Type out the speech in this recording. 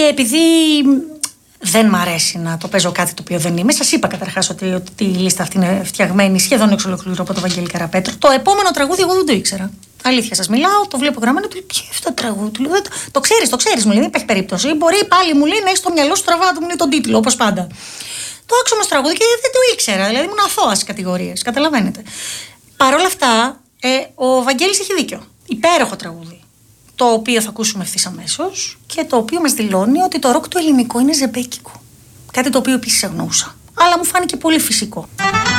Και επειδή δεν μ' αρέσει να το παίζω κάτι το οποίο δεν είμαι, σας είπα καταρχάς ότι η λίστα αυτή είναι φτιαγμένη σχεδόν εξ ολοκλήρου από τον Βαγγέλη Καραπέτρου. Το επόμενο τραγούδι εγώ δεν το ήξερα. Αλήθεια σας μιλάω, το βλέπω γραμμένο, του λέω ποιο αυτό το τραγούδι. Του λέω, το ξέρεις, μου λέει, δεν υπάρχει περίπτωση. Μπορεί πάλι μου λέει να έχει στο μυαλό σου τραβά, μου λέει τον τίτλο, όπως πάντα. Το άκουσα όμως τραγούδι και δεν το ήξερα. Δηλαδή ήμουν αθώα στις κατηγορίες. Καταλαβαίνετε. Παρ' όλα αυτά, ο Βαγγέλης έχει δίκιο. Υπέροχο τραγούδι. Το οποίο θα ακούσουμε ευθύς αμέσως και το οποίο μας δηλώνει ότι το ροκ του ελληνικό είναι ζεμπέκικο. Κάτι το οποίο επίσης αγνοούσα. Αλλά μου φάνηκε πολύ φυσικό.